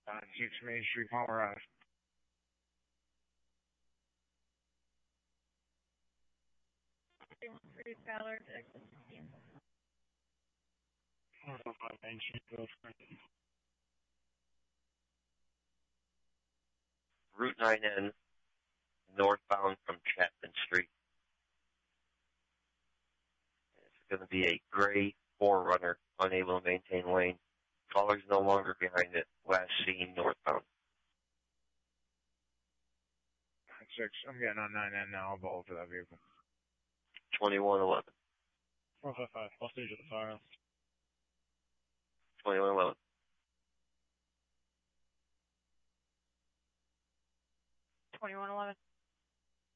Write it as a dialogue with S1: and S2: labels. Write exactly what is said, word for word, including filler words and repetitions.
S1: Uh, six Main Street, Colorado.
S2: Three Fowler, Texas.
S1: four oh five Main Street, Gulfport.
S3: Route nine N, northbound from Chapman Street. It's going to be a gray four runner, unable to maintain lane. Caller's no longer behind it. Last seen northbound.
S1: Six, I'm getting on nine N now. I'll bolt for that vehicle.
S3: twenty-one eleven.
S1: four five five, I'll stage at the firehouse.
S3: twenty-one eleven.
S2: twenty-one eleven.